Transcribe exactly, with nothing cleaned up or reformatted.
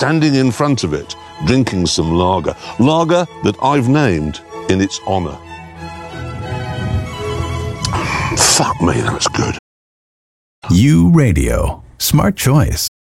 standing in front of it, drinking some lager. Lager that I've named in its honour. Fuck me, that was good. You Radio. Smart choice.